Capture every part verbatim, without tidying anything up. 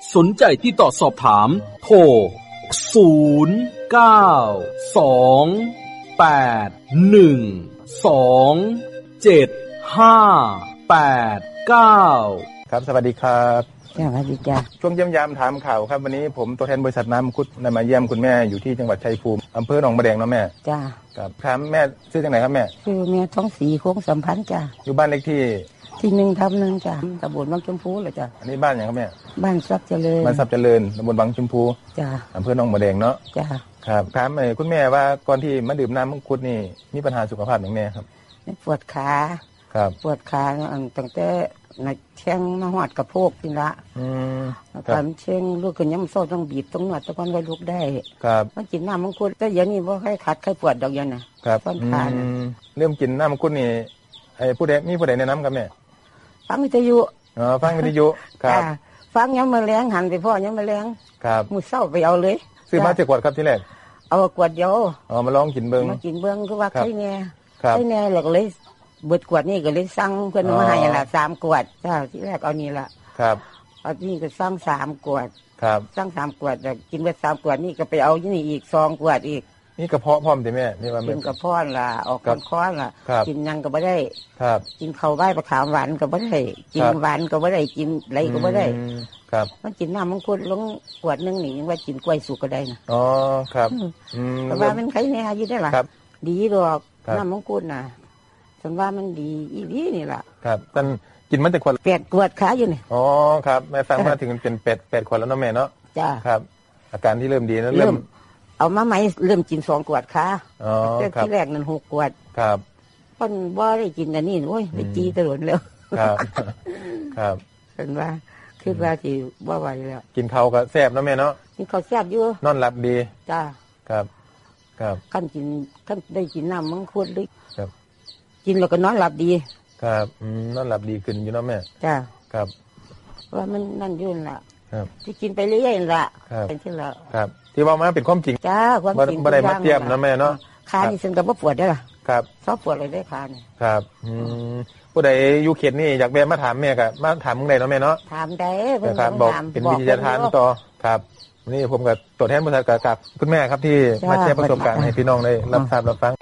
สนใจที่ต่อสอบถามโทรศูนย์ เก้า สอง แปด หนึ่ง สอง เจ็ด ห้า แปด เก้าครับสวัสดีครับสวัสดีจ้ะช่วงเยี่ยมยามถามข่าวครับวันนี้ผมตัวแทนบริษัทน้ำมังคุดได้มาเยี่ยมคุณแม่อยู่ที่จังหวัดชัยภูมิอำเภอหนองมะแดงเนาะแม่จ้ะครับถามแม่ชื่อจังไหนครับแม่ชื่อแม่ท้องศรีโค้งสัมพันธ์จ้ะอยู่บ้านเลขที่ที่หนึ่งทับหนึ่งจ้ะตำบลบางชมพูเลยจ้ะอันนี้บ้านอย่างครับแม่บ้านทรัพย์เจริญบ้านทรัพย์เจริญตำบลบางชมพูจ้ะอำเภอหนองมะแดงเนาะจ้ะครับถามคุณแม่ว่าก่อนที่มาดื่มน้ำมังคุดนี่มีปัญหาสุขภาพอย่างแน่ครับปวดขาครับปวดขาตั้งแต่ในเชียงมาหอดกระโพกนี่ละอืมตอนเชียงลูกขึ้นย้ำโซ่ต้องบีบต้องนวดตะกอนไว้ลูกได้ครับมันกินน้ำมังคุดแต่อย่างนี้ว่าให้ขัดให้ปวดดอกยันนะครับต้นขาเริ่มกินน้ำมังคุดนี่ไอ้ผู้ใดมีผู้ใดแนะนำครับแม่ฟังวิทยุอ๋อฟังวิทยุครับฟังย้ำมาแรงหันไปพ่อย้ำมาแรงครับมือเศร้าไปเอาเลยซื้อมาจากขวดครับที่แรกเอาขวดเดียวอ๋อมาลองกินเบิ้งมากินเบิ้งคือว่าใครเนี่ยใครเนี่ยหลักเลยเบิดขวดนี่ก็เลยสั่งเพื่อนมาให้ละสามขวดเจ้าที่แรกเอานี่ละครับเอานี่ก็สั่งสามขวดครับสั่งสามขวดแต่กินไปสามขวดนี่ก็ไปเอาที่นี่อีกสองขวดอีกนี่กระเพาะพร้อมใช่ไหมนี่ว่ากินกระเพาะล่ะออกกระเพาะล่ะกินยังก็ไม่ได้ครับกินข้าวใบประขามหวานก็ไม่ได้กินหวานก็ไม่ได้กินอะไรก็ไม่ได้ครับมันกินน้ำมังคุดลงขวดนึงนี่ยังว่ากินกล้วยสุกก็ได้นะอ๋อครับแต่ว่ามันใครเนี่ยยืดได้หรอดีดอกน้ำมังคุดน่ะฉันว่ามันดีอีดีนี่แหละครับท่านกินมันแต่ขวดแปดขวดขาอยู่นี่อ๋อครับแม่ฟังมาถึงเป็นแปดแปดขวดแล้วเนาะแม่เนาะจ้าครับอาการที่เริ่มดีนะเริ่มเอามาไหมเริ่มกินสองขวดขาอ๋อครับที่แรกนั่นหกขวดครับป้นบ่ได้กินแต่นี่โอ้ยได้จีตลอดแล้วครับครับฉันว่าคิดว่าที่ว่าไหวแล้วกินข้าวก็แซ่บนะแม่เนาะกินข้าวแซ่บอยู่นอนหลับดีจ้าครับครับขั้นกินขั้นได้กินน้ำมังคุดเลยครับกินแล้วก็นอนหลับดีครับนอนหลับดีขึ้นอยู่เนาะแม่จ้าครับว่ามันนั่นยุ่นละครับที่กินไปเรื่อยๆละเป็นที่ละครับที่ว่ามาเป็นความจริงจ้าความจริงบ่ได้มาเตรียมนะแม่เนาะขานี่ฉันก็บ่ปวดได้ล่ะครับชอบปวดเลยได้ขานี่ครับอืมผู้ใดอยู่เขตนี่อยากแวะมาถามแม่ก็มาถามมึงได้เนาะแม่เนาะถามได้เพิ่นบอกเป็นวิทยาทานต่อครับนี่ผมกับตัวแทนบริษัทกับคุณแม่ครับที่มาแชร์ประสบการณ์ให้พี่น้องได้รับทราบรับฟัง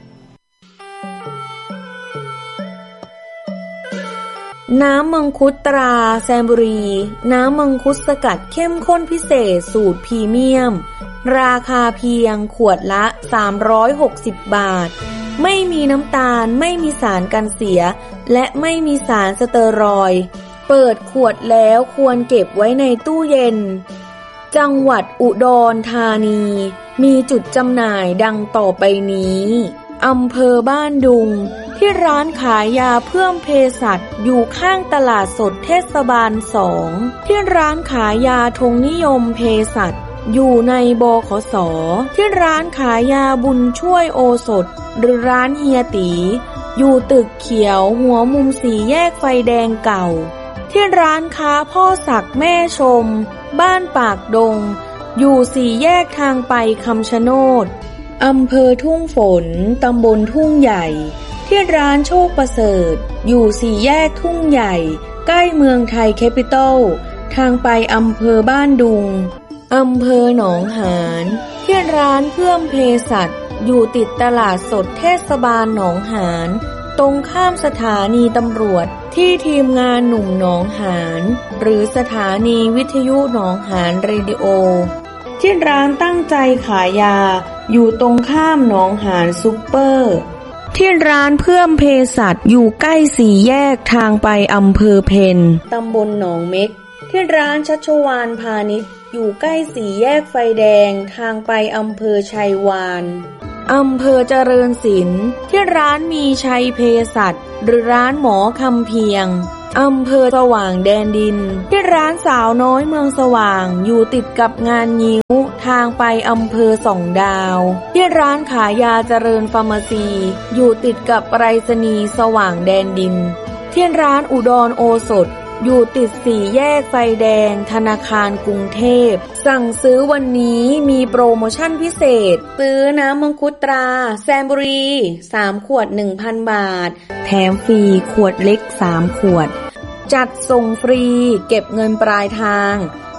น้ำมังคุดตราแซมบุรีน้ำมังคุดสกัดเข้มข้นพิเศษสูตรพรีเมียมราคาเพียงขวดละสามร้อยหกสิบบาทไม่มีน้ำตาลไม่มีสารกันเสียและไม่มีสารสเตอรอยด์เปิดขวดแล้วควรเก็บไว้ในตู้เย็นจังหวัดอุดรธานีมีจุดจำหน่ายดังต่อไปนี้อำเภอบ้านดุงที่ร้านขายยาเพิ่มเภสัชอยู่ข้างตลาดสดเทศบาลสองที่ร้านขายยาธงนิยมเภสัชอยู่ในบขส.ที่ร้านขายยาบุญช่วยโอสถหรือร้านเฮียตีอยู่ตึกเขียวหัวมุมสี่แยกไฟแดงเก่าที่ร้านค้าพ่อศักดิ์แม่ชมบ้านปากดงอยู่สี่แยกทางไปคำชะโนดอำเภอทุ่งฝนตำบลทุ่งใหญ่ที่ร้านโชคประเสริฐอยู่สี่แยกทุ่งใหญ่ใกล้เมืองไทยแคปิตอลทางไปอำเภอบ้านดุงอำเภอหนองหานที่ร้านเพื่อมเภสัชอยู่ติดตลาดสดเทศบาลหนองหานตรงข้ามสถานีตำรวจที่ทีมงานหนุ่มหนองหานหรือสถานีวิทยุหนองหานเรดิโอที่ร้านตั้งใจขายยาอยู่ตรงข้ามหนองหานซุปเปอร์ที่ร้านเพื่อมเภสัชอยู่ใกล้สี่แยกทางไปอำเภอเพนตำบลหนองเม็กที่ร้านชัชวาลพาณิชย์อยู่ใกล้สี่แยกไฟแดงทางไปอำเภอชัยวานอำเภอเจริญศิลป์ที่ร้านมีชัยเภสัชหรือร้านหมอคำเพียงอำเภอสว่างแดนดินที่ร้านสาวน้อยเมืองสว่างอยู่ติดกับงานงิ้วทางไปอำเภอสองดาวที่ร้านขายยาเจริญฟาร์มาซีอยู่ติดกับไปรษณีย์สว่างแดนดินที่ร้านอุดรโอสถอยู่ติดสี่แยกไฟแดงธนาคารกรุงเทพสั่งซื้อวันนี้มีโปรโมชั่นพิเศษซื้อน้ำมังคุดตราแซมบุรีสามขวด หนึ่งพัน บาทแถมฟรีขวดเล็กสามขวดจัดส่งฟรีเก็บเงินปลายทาง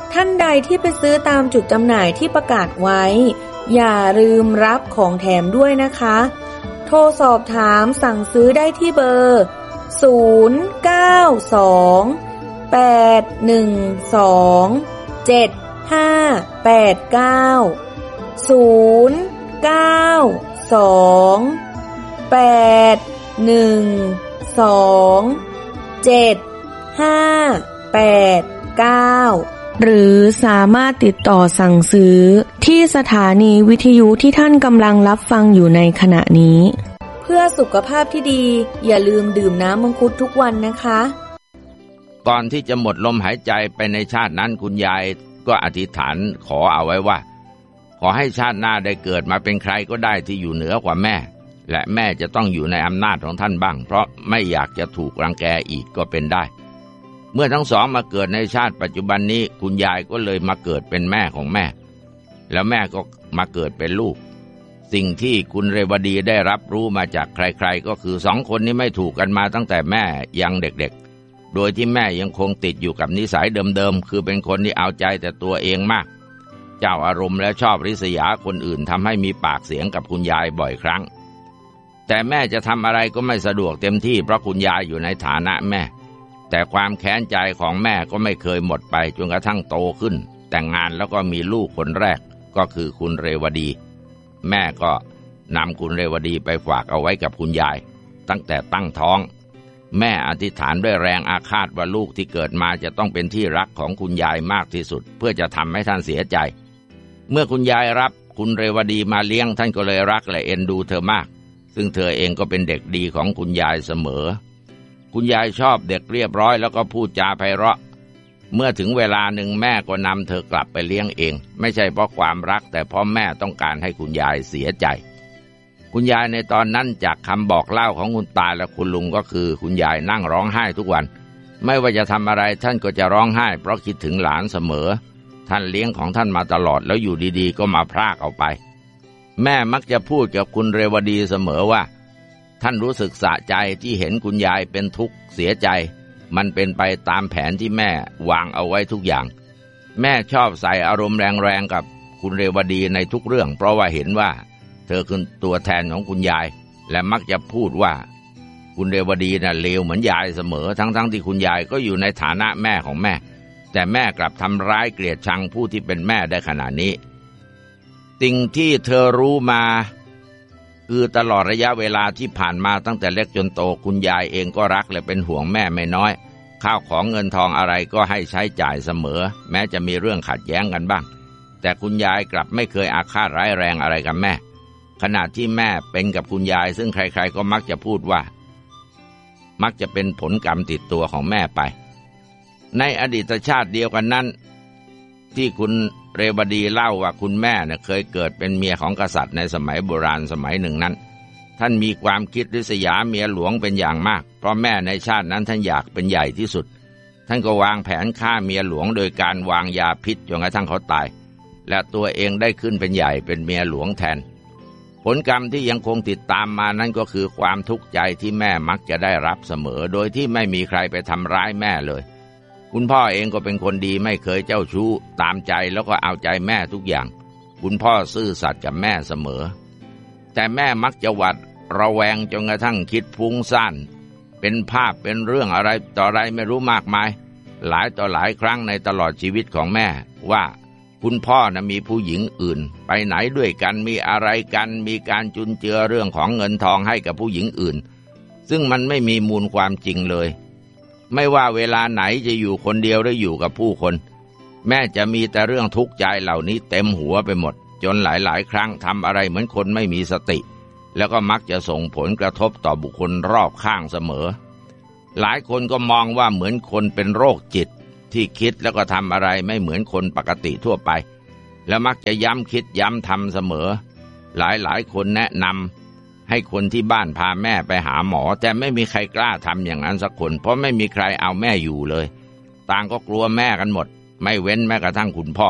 ท่านใดที่ไปซื้อตามจุดจำหน่ายที่ประกาศไว้อย่าลืมรับของแถมด้วยนะคะโทรสอบถามสั่งซื้อได้ที่เบอร์ศูนย์ เก้า สอง แปด หนึ่ง สอง เจ็ด ห้า แปด เก้า ศูนย์ เก้า สอง แปด หนึ่ง สอง เจ็ด ห้า แปด เก้าหรือสามารถติดต่อสั่งซื้อที่สถานีวิทยุที่ท่านกำลังรับฟังอยู่ในขณะนี้เพื่อสุขภาพที่ดีอย่าลืมดื่มน้ำมังคุดทุกวันนะคะก่อนที่จะหมดลมหายใจไปในชาตินั้นคุณยายก็อธิษฐานขอเอาไว้ว่าขอให้ชาติหน้าได้เกิดมาเป็นใครก็ได้ที่อยู่เหนือกว่าแม่และแม่จะต้องอยู่ในอำนาจของท่านบ้างเพราะไม่อยากจะถูกรังแกอีกก็เป็นได้เมื่อทั้งสองมาเกิดในชาติปัจจุบันนี้คุณยายก็เลยมาเกิดเป็นแม่ของแม่แล้วแม่ก็มาเกิดเป็นลูกสิ่งที่คุณเรวดีได้รับรู้มาจากใครๆก็คือสองคนนี้ไม่ถูกกันมาตั้งแต่แม่ยังเด็กๆโดยที่แม่ยังคงติดอยู่กับนิสัยเดิมๆคือเป็นคนที่เอาใจแต่ตัวเองมากเจ้าอารมณ์และชอบริษยาคนอื่นทำให้มีปากเสียงกับคุณยายบ่อยครั้งแต่แม่จะทำอะไรก็ไม่สะดวกเต็มที่เพราะคุณยายอยู่ในฐานะแม่แต่ความแค้นใจของแม่ก็ไม่เคยหมดไปจนกระทั่งโตขึ้นแต่งงานแล้วก็มีลูกคนแรกก็คือคุณเรวดีแม่ก็นำคุณเรวดีไปฝากเอาไว้กับคุณยายตั้งแต่ตั้งท้องแม่อธิษฐานด้วยแรงอาฆาตว่าลูกที่เกิดมาจะต้องเป็นที่รักของคุณยายมากที่สุดเพื่อจะทำให้ท่านเสียใจเมื่อคุณยายรับคุณเรวดีมาเลี้ยงท่านก็เลยรักและเอ็นดูเธอมากซึ่งเธอเองก็เป็นเด็กดีของคุณยายเสมอคุณยายชอบเด็กเรียบร้อยแล้วก็พูดจาไพเราะเมื่อถึงเวลาหนึ่งแม่ก็นำเธอกลับไปเลี้ยงเองไม่ใช่เพราะความรักแต่เพราะแม่ต้องการให้คุณยายเสียใจคุณยายในตอนนั้นจากคำบอกเล่าของคุณตาและคุณลุงก็คือคุณยายนั่งร้องไห้ทุกวันไม่ว่าจะทำอะไรท่านก็จะร้องไห้เพราะคิดถึงหลานเสมอท่านเลี้ยงของท่านมาตลอดแล้วอยู่ดีๆก็มาพรากเอาไปแม่มักจะพูดกับคุณเรวดีเสมอว่าท่านรู้สึกสะใจที่เห็นคุณยายเป็นทุกข์เสียใจมันเป็นไปตามแผนที่แม่วางเอาไว้ทุกอย่างแม่ชอบใส่อารมณ์แรงๆกับคุณเรวดีในทุกเรื่องเพราะว่าเห็นว่าเธอคือตัวแทนของคุณยายและมักจะพูดว่าคุณเรวดีน่ะเลวเหมือนยายเสมอทั้งๆที่คุณยายก็อยู่ในฐานะแม่ของแม่แต่แม่กลับทำร้ายเกลียดชังผู้ที่เป็นแม่ได้ขนาดนี้สิ่งที่เธอรู้มาคือตลอดระยะเวลาที่ผ่านมาตั้งแต่เล็กจนโตคุณยายเองก็รักและเป็นห่วงแม่ไม่น้อยข้าวของเงินทองอะไรก็ให้ใช้จ่ายเสมอแม้จะมีเรื่องขัดแย้งกันบ้างแต่คุณยายกลับไม่เคยอาฆาตร้ายแรงอะไรกับแม่ขณะที่แม่เป็นกับคุณยายซึ่งใครๆก็มักจะพูดว่ามักจะเป็นผลกรรมติดตัวของแม่ไปในอดีตชาติเดียวกันนั้นที่คุณเรวดีเล่าว่าคุณแม่เนี่ยเคยเกิดเป็นเมียของกษัตริย์ในสมัยโบราณสมัยหนึ่งนั้นท่านมีความคิดริษยาเมียหลวงเป็นอย่างมากเพราะแม่ในชาตินั้นท่านอยากเป็นใหญ่ที่สุดท่านก็วางแผนฆ่าเมียหลวงโดยการวางยาพิษจนกระทั่งเขาตายและตัวเองได้ขึ้นเป็นใหญ่เป็นเมียหลวงแทนผลกรรมที่ยังคงติดตามมานั้นก็คือความทุกข์ใจที่แม่มักจะได้รับเสมอโดยที่ไม่มีใครไปทำร้ายแม่เลยคุณพ่อเองก็เป็นคนดีไม่เคยเจ้าชู้ตามใจแล้วก็เอาใจแม่ทุกอย่างคุณพ่อซื่อสัตย์กับแม่เสมอแต่แม่มักจะหวาดระแวงจนกระทั่งคิดฟุ้งซ่านเป็นภาพเป็นเรื่องอะไรต่ออะไรไม่รู้มากมายหลายต่อหลายครั้งในตลอดชีวิตของแม่ว่าคุณพ่อนะมีผู้หญิงอื่นไปไหนด้วยกันมีอะไรกันมีการจุนเจือเรื่องของเงินทองให้กับผู้หญิงอื่นซึ่งมันไม่มีมูลความจริงเลยไม่ว่าเวลาไหนจะอยู่คนเดียวหรืออยู่กับผู้คนแม่จะมีแต่เรื่องทุกข์ใจเหล่านี้เต็มหัวไปหมดจนหลายๆครั้งทำอะไรเหมือนคนไม่มีสติแล้วก็มักจะส่งผลกระทบต่อบุคคลรอบข้างเสมอหลายคนก็มองว่าเหมือนคนเป็นโรคจิตที่คิดแล้วก็ทำอะไรไม่เหมือนคนปกติทั่วไปและมักจะย้ำคิดย้ำทำเสมอหลายๆคนแนะนำให้คนที่บ้านพาแม่ไปหาหมอแต่ไม่มีใครกล้าทำอย่างนั้นสักคนเพราะไม่มีใครเอาแม่อยู่เลยต่างก็กลัวแม่กันหมดไม่เว้นแม้กระทั่งคุณพ่อ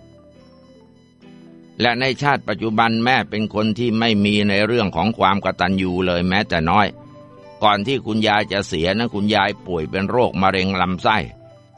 และในชาติปัจจุบันแม่เป็นคนที่ไม่มีในเรื่องของความกตัญญูเลยแม้แต่น้อยก่อนที่คุณยายจะเสียนะคุณยายป่วยเป็นโรคมะเร็งลำไส้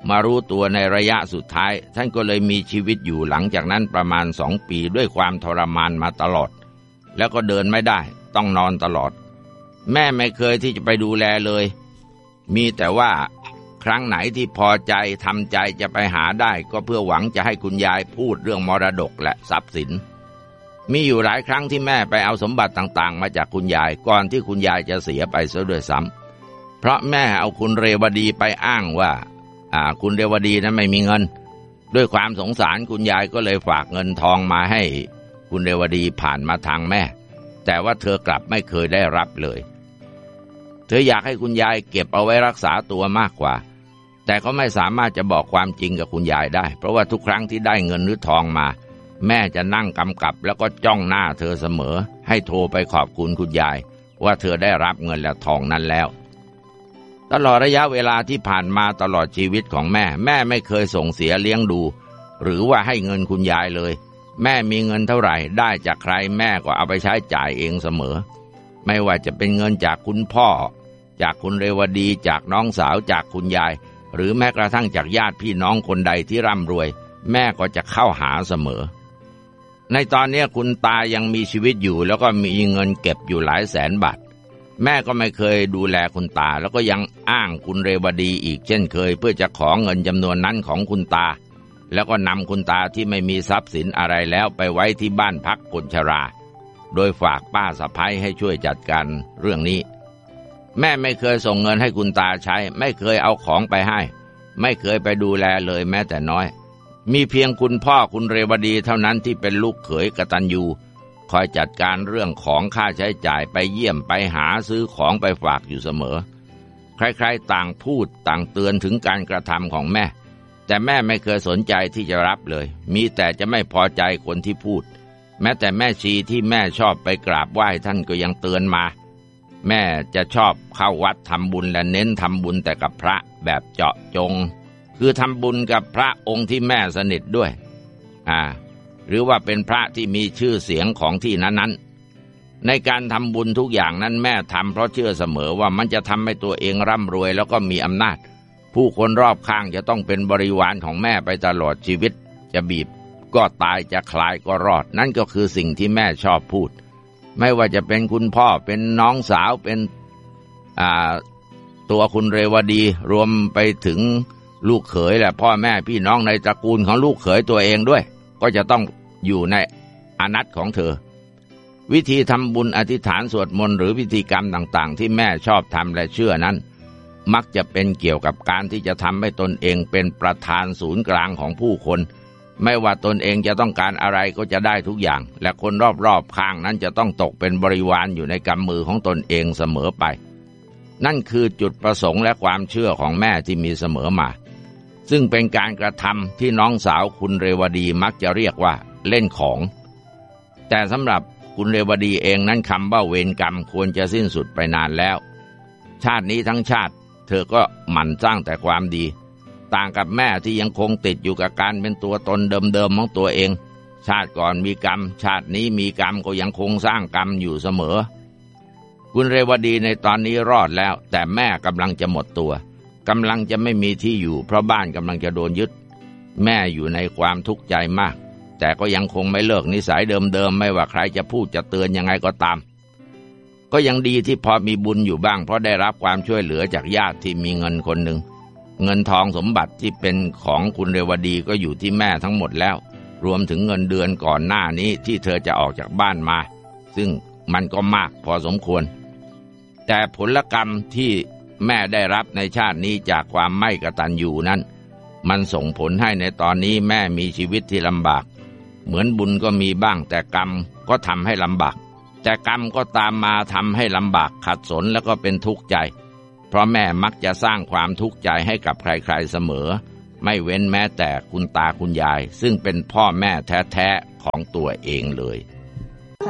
มารู้ตัวในระยะสุดท้ายท่านก็เลยมีชีวิตอยู่หลังจากนั้นประมาณสองปีด้วยความทรมานมาตลอดแล้วก็เดินไม่ได้ต้องนอนตลอดแม่ไม่เคยที่จะไปดูแลเลยมีแต่ว่าครั้งไหนที่พอใจทำใจจะไปหาได้ก็เพื่อหวังจะให้คุณยายพูดเรื่องมรดกและทรัพย์สินมีอยู่หลายครั้งที่แม่ไปเอาสมบัติต่างๆมาจากคุณยายก่อนที่คุณยายจะเสียไปซะด้วยซ้ำเพราะแม่เอาคุณเรวดีไปอ้างว่าอ่าคุณเรวดีนั้นไม่มีเงินด้วยความสงสารคุณยายก็เลยฝากเงินทองมาให้คุณเรวดีผ่านมาทางแม่แต่ว่าเธอกลับไม่เคยได้รับเลยเธออยากให้คุณยายเก็บเอาไว้รักษาตัวมากกว่าแต่เขาไม่สามารถจะบอกความจริงกับคุณยายได้เพราะว่าทุกครั้งที่ได้เงินหรือทองมาแม่จะนั่งกำกับแล้วก็จ้องหน้าเธอเสมอให้โทรไปขอบคุณคุณยายว่าเธอได้รับเงินและทองนั้นแล้วตลอดระยะเวลาที่ผ่านมาตลอดชีวิตของแม่แม่ไม่เคยส่งเสียเลี้ยงดูหรือว่าให้เงินคุณยายเลยแม่มีเงินเท่าไหร่ได้จากใครแม่ก็เอาไปใช้จ่ายเองเสมอไม่ว่าจะเป็นเงินจากคุณพ่อจากคุณเรวดีจากน้องสาวจากคุณยายหรือแม้กระทั่งจากญาติพี่น้องคนใดที่ร่ำรวยแม่ก็จะเข้าหาเสมอในตอนนี้คุณตายังมีชีวิตอยู่แล้วก็มีเงินเก็บอยู่หลายแสนบาทแม่ก็ไม่เคยดูแลคุณตาแล้วก็ยังอ้างคุณเรวดีอีกเช่นเคยเพื่อจะขอเงินจำนวนนั้นของคุณตาแล้วก็นำคุณตาที่ไม่มีทรัพย์สินอะไรแล้วไปไว้ที่บ้านพักคนชราโดยฝากป้าสะใภ้ให้ช่วยจัดการเรื่องนี้แม่ไม่เคยส่งเงินให้คุณตาใช้ไม่เคยเอาของไปให้ไม่เคยไปดูแลเลยแม้แต่น้อยมีเพียงคุณพ่อคุณเรวดีเท่านั้นที่เป็นลูกเขยกตัญญูคอยจัดการเรื่องของค่าใช้จ่ายไปเยี่ยมไปหาซื้อของไปฝากอยู่เสมอใครๆต่างพูดต่างเตือนถึงการกระทำของแม่แต่แม่ไม่เคยสนใจที่จะรับเลยมีแต่จะไม่พอใจคนที่พูดแม้แต่แม่ชีที่แม่ชอบไปกราบไหว้ท่านก็ยังเตือนมาแม่จะชอบเข้าวัดทำบุญและเน้นทำบุญแต่กับพระแบบเจาะจงคือทำบุญกับพระองค์ที่แม่สนิทด้วยอ่าหรือว่าเป็นพระที่มีชื่อเสียงของที่นั้นๆในการทำบุญทุกอย่างนั้นแม่ทำเพราะเชื่อเสมอว่ามันจะทำให้ตัวเองร่ำรวยแล้วก็มีอำนาจผู้คนรอบข้างจะต้องเป็นบริวารของแม่ไปตลอดชีวิตจะบีบก็ตายจะคลายก็รอดนั่นก็คือสิ่งที่แม่ชอบพูดไม่ว่าจะเป็นคุณพ่อเป็นน้องสาวเป็นอ่าตัวคุณเรวดีรวมไปถึงลูกเขยและพ่อแม่พี่น้องในตระกูลของลูกเขยตัวเองด้วยก็จะต้องอยู่ในอานัตของเธอวิธีทำบุญอธิษฐานสวดมนต์หรือพิธีกรรมต่างๆที่แม่ชอบทำและเชื่อนั้นมักจะเป็นเกี่ยวกับการที่จะทำให้ตนเองเป็นประธานศูนย์กลางของผู้คนไม่ว่าตนเองจะต้องการอะไรก็จะได้ทุกอย่างและคนรอบๆข้างนั้นจะต้องตกเป็นบริวารอยู่ในกำมือของตนเองเสมอไปนั่นคือจุดประสงค์และความเชื่อของแม่ที่มีเสมอมาซึ่งเป็นการกระทำที่น้องสาวคุณเรวดีมักจะเรียกว่าเล่นของแต่สำหรับคุณเรวดีเองนั้นคำว่าเวรกรรมควรจะสิ้นสุดไปนานแล้วชาตินี้ทั้งชาติเธอก็หมั่นสร้างแต่ความดีต่างกับแม่ที่ยังคงติดอยู่กับการเป็นตัวตนเดิมๆของตัวเองชาติก่อนมีกรรมชาตินี้มีกรรมก็ยังคงสร้างกรรมอยู่เสมอคุณเรวดีในตอนนี้รอดแล้วแต่แม่กำลังจะหมดตัวกำลังจะไม่มีที่อยู่เพราะบ้านกำลังจะโดนยึดแม่อยู่ในความทุกข์ใจมากแต่ก็ยังคงไม่เลิกนิสัยเดิมๆไม่ว่าใครจะพูดจะเตือนยังไงก็ตามก็ยังดีที่พอมีบุญอยู่บ้างเพราะได้รับความช่วยเหลือจากญาติที่มีเงินคนหนึ่งเงินทองสมบัติที่เป็นของคุณเรวดีก็อยู่ที่แม่ทั้งหมดแล้วรวมถึงเงินเดือนก่อนหน้านี้ที่เธอจะออกจากบ้านมาซึ่งมันก็มากพอสมควรแต่ผลกรรมที่แม่ได้รับในชาตินี้จากความไม่กตัญญูนั้นมันส่งผลให้ในตอนนี้แม่มีชีวิตที่ลำบากเหมือนบุญก็มีบ้างแต่กรรมก็ทำให้ลำบากแต่กรรมก็ตามมาทำให้ลำบากขัดสนแล้วก็เป็นทุกข์ใจเพราะแม่มักจะสร้างความทุกข์ใจให้กับใครๆเสมอไม่เว้นแม้แต่คุณตาคุณยายซึ่งเป็นพ่อแม่แท้ๆของตัวเองเลย